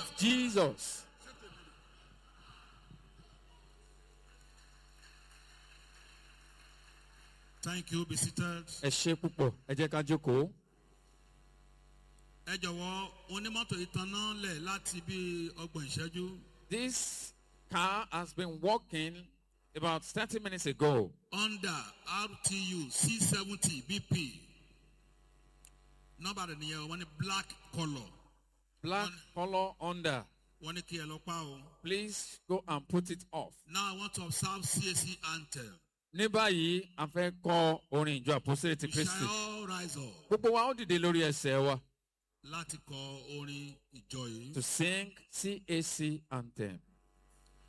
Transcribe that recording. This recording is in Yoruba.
of Jesus. Thank you. Be seated. Ẹ ṣé púpọ̀, ẹ jẹ́ ká jókòó. Ẹ jọ̀wọ́ onímọ́tò ìtanná lẹ̀ láti bí 30 ìṣẹ́jú. This car has been walking about 30 minutes ago. Honda RTU C70 BP. Nọ́mbà rẹ̀ nìyẹn wọ́n ní black colour. Black color under. Wọ́n ní kí ẹ lọ pa o. Please go and put it off. Now I want to observe CAC anthem. Ní báyìí, a fẹ́ kọ orin ìjọ àpọ́sítélì ti We Kristi. shall all rise up Gbogbo wa ó dìde lórí ẹsẹ̀ wa láti kọ orin ìjọ yìí. to sing CAC anthem.